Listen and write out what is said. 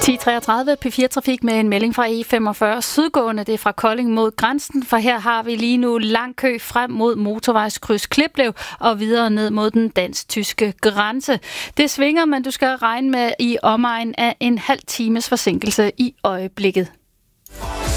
10:33 P4 Trafik med en melding fra E45 sydgående. Det er fra Kolding mod grænsen, for her har vi lige nu lang kø frem mod motorvejskryds Kliplev og videre ned mod den dansk-tyske grænse. Det svinger, men du skal regne med i omegn af en halv times forsinkelse i øjeblikket.